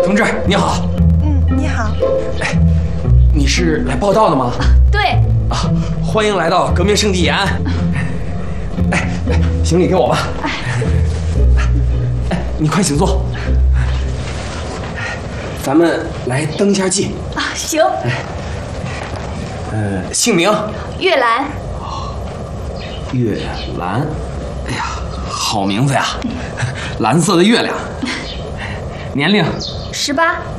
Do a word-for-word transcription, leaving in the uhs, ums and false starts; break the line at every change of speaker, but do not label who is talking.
同志你好。
嗯，你好。
哎，你是来报道的吗？
对。
啊，欢迎来到革命圣地延安。哎哎，行李给我吧。哎，哎，你快请坐。咱们来登一下记。
啊，行。
哎，呃，姓名？
月兰。
月兰，哎呀，好名字呀！蓝色的月亮。年龄？
十八。